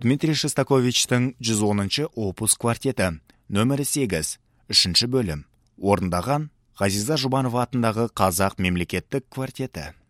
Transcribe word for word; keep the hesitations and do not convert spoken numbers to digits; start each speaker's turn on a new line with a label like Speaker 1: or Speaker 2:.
Speaker 1: Дмитрий Шостаковичтің жүз оныншы опус квартеті, нөмірі сегіз, үшінші бөлім. Орындаған Ғазиза Жұбанова атындағы қазақ мемлекеттік квартеті.